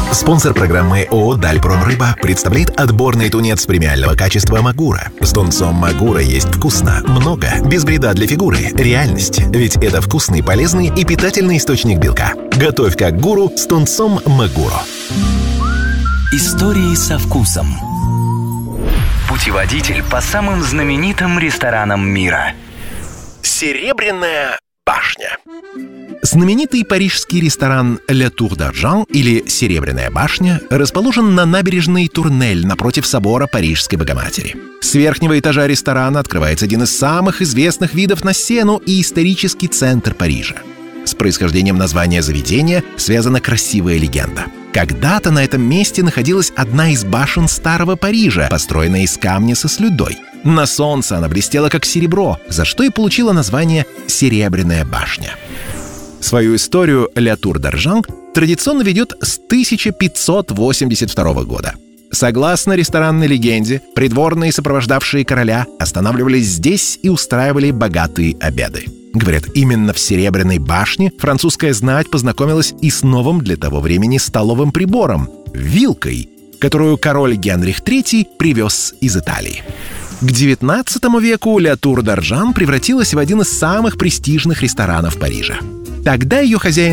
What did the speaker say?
Спонсор программы ООО «Дальпромрыба» представляет отборный тунец премиального качества «Магура». С тунцом «Магура» есть вкусно, много, без вреда для фигуры. Реальность. Ведь это вкусный, полезный и питательный источник белка. Готовь как гуру с тунцом «Магуро». Истории со вкусом. Путеводитель по самым знаменитым ресторанам мира. Серебряная башня. Знаменитый парижский ресторан «Le Tour d'Argent» или «Серебряная башня» расположен на набережной Турнель напротив собора Парижской Богоматери. С верхнего этажа ресторана открывается один из самых известных видов на Сену и исторический центр Парижа. С происхождением названия заведения связана красивая легенда. Когда-то на этом месте находилась одна из башен Старого Парижа, построенная из камня со слюдой. На солнце она блестела как серебро, за что и получила название «Серебряная башня». Свою историю «Le Tour d'Argent» традиционно ведет с 1582 года. Согласно ресторанной легенде, придворные, сопровождавшие короля, останавливались здесь и устраивали богатые обеды. Говорят, именно в Серебряной башне французская знать познакомилась и с новым для того времени столовым прибором – вилкой, которую король Генрих III привез из Италии. К XIX веку «Le Tour d'Argent» превратилась в один из самых престижных ресторанов Парижа. Тогда ее хозяин